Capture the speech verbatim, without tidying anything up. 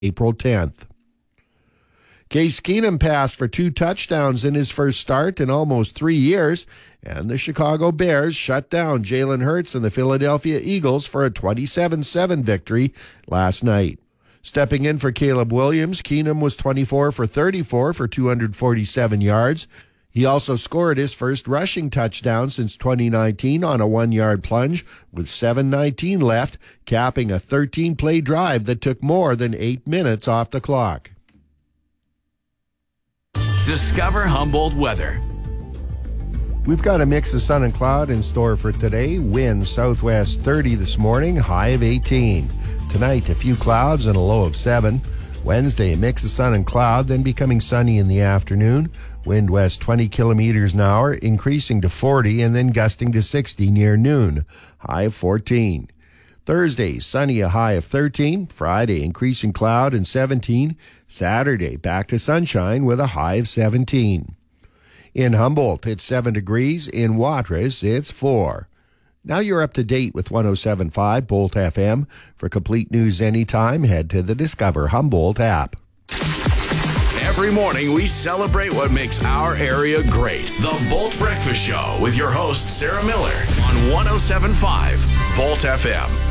April tenth. Case Keenum passed for two touchdowns in his first start in almost three years, and the Chicago Bears shut down Jalen Hurts and the Philadelphia Eagles for a twenty-seven seven victory last night. Stepping in for Caleb Williams, Keenum was twenty-four for thirty-four for two hundred forty-seven yards. He also scored his first rushing touchdown since twenty nineteen on a one-yard plunge with seven nineteen left, capping a thirteen-play drive that took more than eight minutes off the clock. Discover Humboldt weather. We've got a mix of sun and cloud in store for today. Wind southwest thirty this morning, high of eighteen. Tonight, a few clouds and a low of seven. Wednesday, a mix of sun and cloud, then becoming sunny in the afternoon. Wind west twenty kilometers an hour, increasing to forty and then gusting to sixty near noon. High of fourteen. Thursday, sunny, a high of thirteen. Friday, increasing cloud and seventeen. Saturday, back to sunshine with a high of seventeen. In Humboldt, it's seven degrees. In Watrous, it's four. Now you're up to date with one oh seven point five Bolt F M. For complete news anytime, head to the Discover Humboldt app. Every morning, we celebrate what makes our area great. The Bolt Breakfast Show with your host, Sarah Miller, on one oh seven point five Bolt F M.